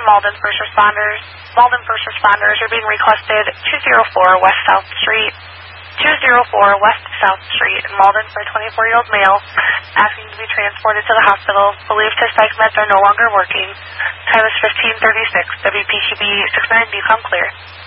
Malden first responders. Malden first responders are being requested 204 West South Street. 204 West South Street in Malden for a 24-year-old male asking to be transported to the hospital. Believed his psych meds are no longer working. Time is 15:36. WPQB 690, come clear.